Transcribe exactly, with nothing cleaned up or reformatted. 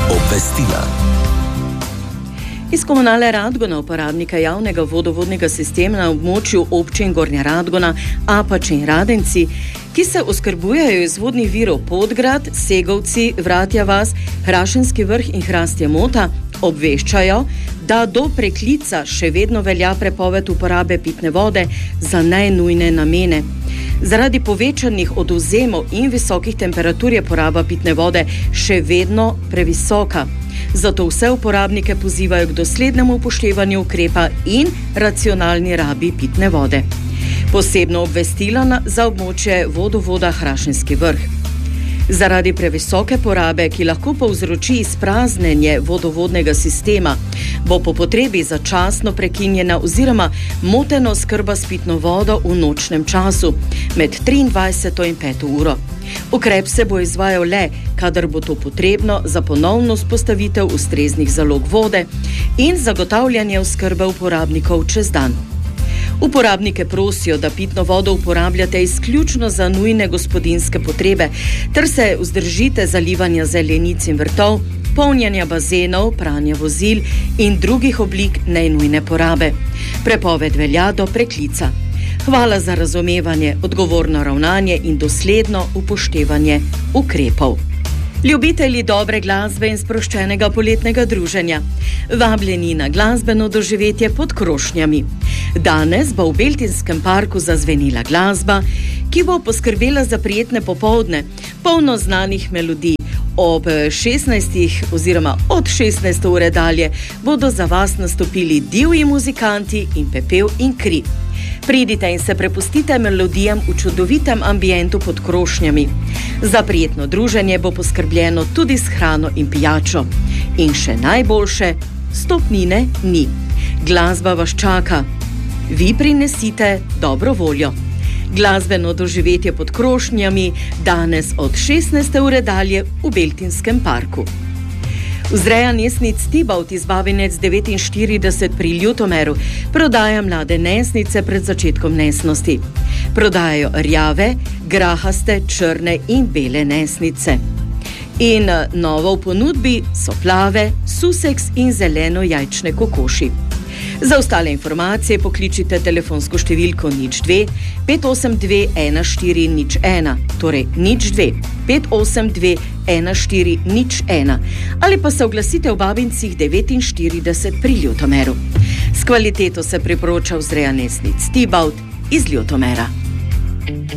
Obvestila. Iz Komunale Radgona, uporabnika javnega vodovodnega sistema na območju občin Gornja Radgona, Apač in Radenci, ki se oskrbujejo iz vodnih virov Podgrad, Segovci, Vratja vas, Hrašenski vrh in Hrastje Mota, obveščajo, da do preklica še vedno velja prepoved uporabe pitne vode za najnujne namene. Zaradi povečanih odvzemov in visokih temperatur je poraba pitne vode še vedno previsoka. Zato vse uporabnike pozivajo k doslednemu upoštevanju ukrepa in racionalni rabi pitne vode. Posebno obvestilo za območje vodovoda Hrašenski vrh. Zaradi previsoke porabe, ki lahko povzroči izpraznjenje vodovodnega sistema, bo po potrebi začasno prekinjena oziroma motena oskrba s pitno vodo v nočnem času med triindvajseto in peto uro. Ukrep se bo izvajal le, kadar bo to potrebno za ponovno vzpostavitev ustreznih zalog vode in zagotavljanje oskrbe uporabnikov čez dan. Uporabnike prosijo, da pitno vodo uporabljate izključno za nujne gospodinjske potrebe, ter se vzdržite zalivanja zelenic in vrtov, polnjenja bazenov, pranja vozil in drugih oblik nejnujne porabe. Prepoved velja do preklica. Hvala za razumevanje, odgovorno ravnanje in dosledno upoštevanje ukrepov. Ljubitelji dobre glasbe in sproščenega poletnega druženja, vabljeni na glasbeno doživetje pod Krošnjami. Danes bo v Beltinskem parku zazvenila glasba, ki bo poskrbela za prijetne popoldne, polno znanih melodij. Ob šestnajstih oziroma od šestnajste ure dalje bodo za vas nastopili divji muzikanti in pepel in kri. Pridite in se prepustite melodijam v čudovitem ambientu pod Krošnjami. Za prijetno druženje bo poskrbljeno tudi s hrano in pijačo. In še najboljše, stopnine ni. Glasba vas čaka. Vi prinesite dobro voljo. Glasbeno doživetje pod Krošnjami danes od šestnajste ure dalje v Beltinskem parku. Vzreja nesnic Tibaut iz Babinec devetinštirideset pri Ljutomeru prodaja mlade nesnice pred začetkom nesnosti. Prodajajo rjave, grahaste, črne in bele nesnice. In novo v ponudbi so plave, suseks in zeleno jajčne kokoši. Za ostale informacije pokličite telefonsko številko nič dve pet osem dve ena štiri nič ena, torej nič dve pet osem dve ena štiri nič ena, ali pa se oglasite v Babincih devetinštirideset pri Ljutomeru. S kvaliteto se priporoča vzreja nesnic Tibaut iz Ljutomera.